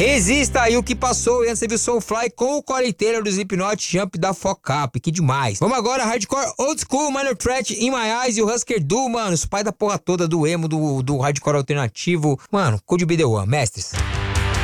Exista aí o que passou. E antes você viu Soulfly com o Corey Taylor do Slipknot, Jump da Fuck Up. Que demais. Vamos agora, Hardcore Old School, Minor Threat, In My Eyes e o Husker Du, mano. Os pais da porra toda do emo, do hardcore alternativo. Mano, Cold Be The One, mestres.